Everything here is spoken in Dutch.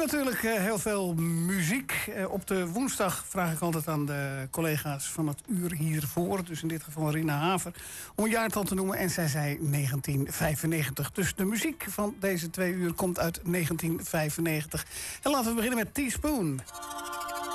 natuurlijk heel veel muziek. Op de woensdag vraag ik altijd aan de collega's van het uur hiervoor, dus in dit geval Rina Haver, om een jaartal te noemen. En zij zei 1995. Dus de muziek van deze 2 uur komt uit 1995. En laten we beginnen met Teaspoon.